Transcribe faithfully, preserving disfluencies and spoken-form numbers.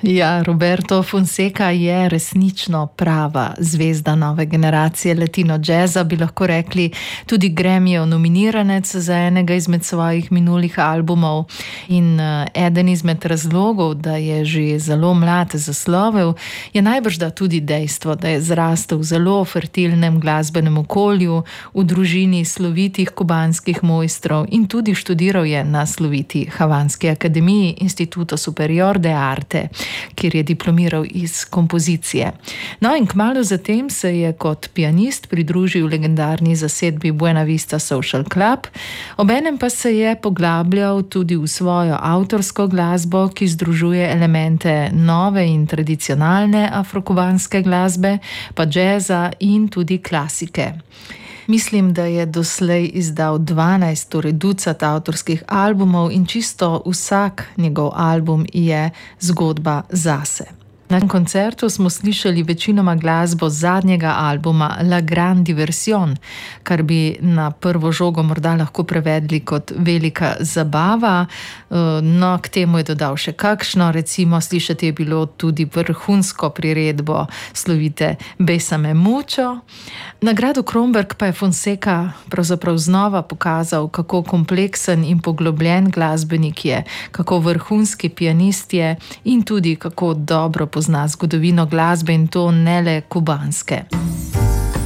Ja, Roberto Fonseca je resnično prava zvezda nove generacije latino jazza, bi lahko rekli tudi Grammyjev nominiranec za enega izmed svojih minulih albumov. In eden izmed razlogov, da je že zelo mlad zaslovel, je najbrž da tudi dejstvo, da je zrastel v zelo fertilnem glasbenem okolju, v družini slovitih kubanskih mojstrov in tudi študiral je na sloviti Havanski akademiji Instituto Superior de Arte, kjer je diplomiral iz kompozicije. No in kmalu zatem se je kot pianist pridružil legendarni zasedbi Buena Vista Social Club, obenem pa se je poglabljal tudi v svojo avtorsko glasbo, ki združuje elemente nove in tradicionalne afrokubanske glasbe, pa džeza in tudi klasike. Mislim, da je doslej izdal dvanajst, torej ducat avtorskih albumov in čisto vsak njegov album je zgodba zase. Na koncertu smo slišali večinoma glasbo zadnjega albuma La Gran Diversión, kar bi na prvo žogo morda lahko prevedli kot velika zabava, no k temu je dodal še kakšno, recimo slišati je bilo tudi vrhunsko priredbo slovite Bésame mucho. Nagrado Kronberg pa je Fonseca pravzaprav znova pokazal, kako kompleksen in poglobljen glasbenik je, kako vrhunski pianist je in tudi kako dobro pozna zgodovino glasbe in to ne le kubanske.